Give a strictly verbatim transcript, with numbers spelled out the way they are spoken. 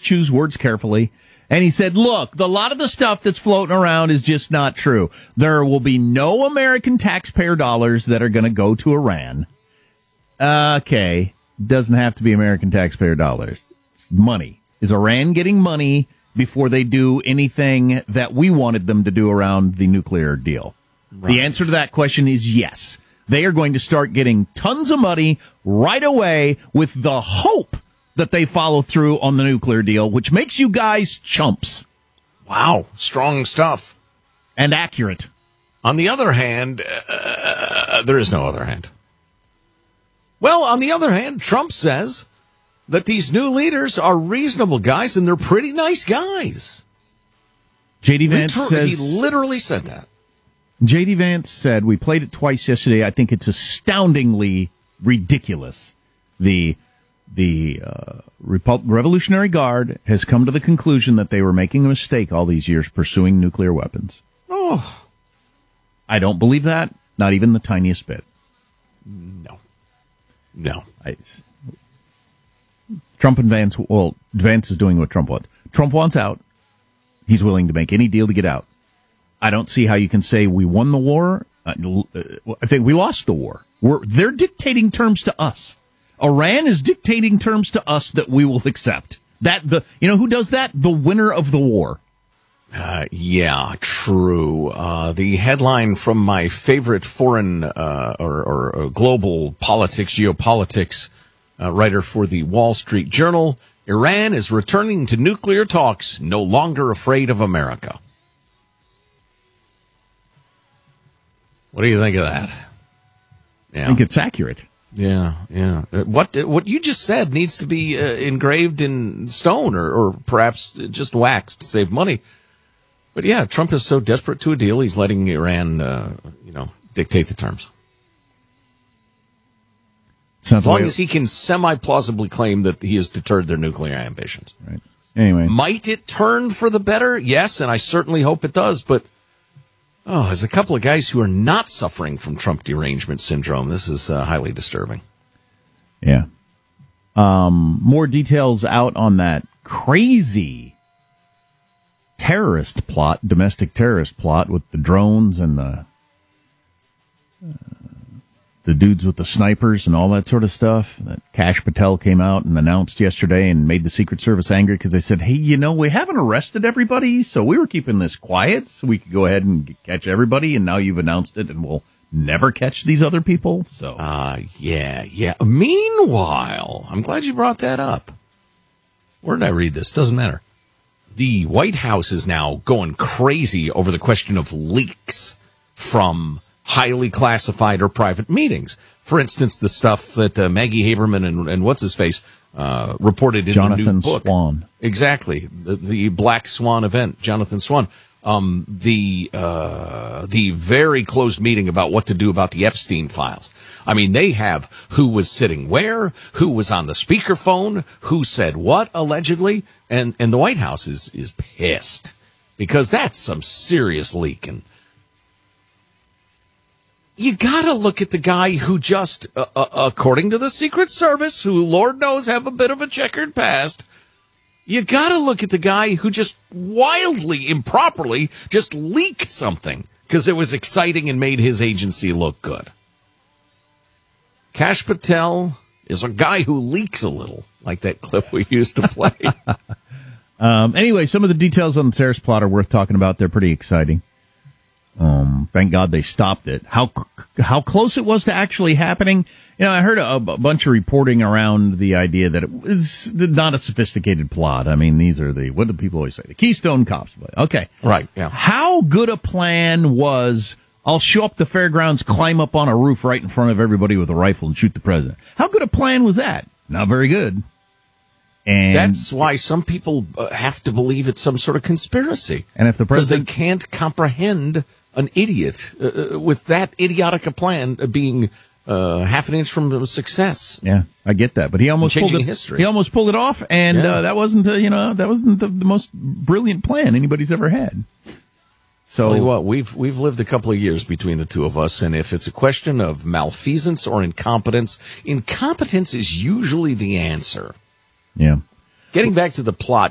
choose words carefully. And he said, look, the, a lot of the stuff that's floating around is just not true. There will be no American taxpayer dollars that are going to go to Iran. Okay. Doesn't have to be American taxpayer dollars. It's money. Is Iran getting money before they do anything that we wanted them to do around the nuclear deal? Right. The answer to that question is yes. They are going to start getting tons of money right away with the hope that they follow through on the nuclear deal, which makes you guys chumps. Wow, strong stuff. And accurate. On the other hand, uh, there is no other hand. Well, on the other hand, Trump says that these new leaders are reasonable guys and they're pretty nice guys. J D. Vance Liter- says... He literally said that. J D. Vance said, we played it twice yesterday. I think it's astoundingly ridiculous. The... The uh, Repu- Revolutionary Guard has come to the conclusion that they were making a mistake all these years pursuing nuclear weapons. Oh. I don't believe that, not even the tiniest bit. No. No. I, Trump and Vance, well, Vance is doing what Trump wants. Trump wants out. He's willing to make any deal to get out. I don't see how you can say we won the war. Uh, I think we lost the war. We're, they're dictating terms to us. Iran is dictating terms to us that we will accept. That the you know who does that? The winner of the war. Uh, yeah, true. Uh, the headline from my favorite foreign uh, or, or, or global politics, geopolitics uh, writer for the Wall Street Journal: Iran is returning to nuclear talks, no longer afraid of America. What do you think of that? Yeah. I think it's accurate. Yeah, yeah. What what you just said needs to be uh, engraved in stone or, or perhaps just waxed to save money. But yeah, Trump is so desperate to a deal, he's letting Iran, uh, you know, dictate the terms. Sounds as long like as he can semi-plausibly claim that he has deterred their nuclear ambitions. Right. Anyway. Might it turn for the better? Yes, and I certainly hope it does, but oh, there's a couple of guys who are not suffering from Trump derangement syndrome. This is uh, highly disturbing. Yeah. Um, more details out on that crazy terrorist plot, domestic terrorist plot with the drones and the uh, the dudes with the snipers and all that sort of stuff. That Kash Patel came out and announced yesterday and made the Secret Service angry because they said, hey, you know, we haven't arrested everybody, so we were keeping this quiet so we could go ahead and catch everybody, and now you've announced it and we'll never catch these other people. So, uh, yeah, yeah. Meanwhile, I'm glad you brought that up. Where did I read this? Doesn't matter. The White House is now going crazy over the question of leaks from highly classified or private meetings. For instance, the stuff that uh, Maggie Haberman and, and what's his face uh, reported in Jonathan the new book. Swan. Exactly, the, the Black Swan event. Jonathan Swan. Um, the uh, the very closed meeting about what to do about the Epstein files. I mean, they have who was sitting where, who was on the speakerphone, who said what allegedly, and and the White House is is pissed because that's some serious leaking. You gotta look at the guy who just, uh, uh, according to the Secret Service, who Lord knows have a bit of a checkered past, you gotta look at the guy who just wildly, improperly, just leaked something because it was exciting and made his agency look good. Kash Patel is a guy who leaks a little, like that clip we used to play. um, anyway, some of the details on the terrorist plot are worth talking about. They're pretty exciting. Um, thank God they stopped it. How how close it was to actually happening, you know, I heard a, a bunch of reporting around the idea that it was not a sophisticated plot. I mean, these are the, what do people always say? The Keystone Cops. Okay. Right, yeah. How good a plan was, I'll show up the fairgrounds, climb up on a roof right in front of everybody with a rifle and shoot the president. How good a plan was that? Not very good. And that's why some people have to believe it's some sort of conspiracy. And if the president, because they can't comprehend an idiot uh, with that idiotic a plan uh, being uh, half an inch from success. Yeah, I get that, but he almost pulled it. History. He almost pulled it off, and yeah. uh, that wasn't, uh, you know, that wasn't the, the most brilliant plan anybody's ever had. So, tell you what, we've we've lived a couple of years between the two of us, and if it's a question of malfeasance or incompetence, incompetence is usually the answer. Yeah. Getting back to the plot.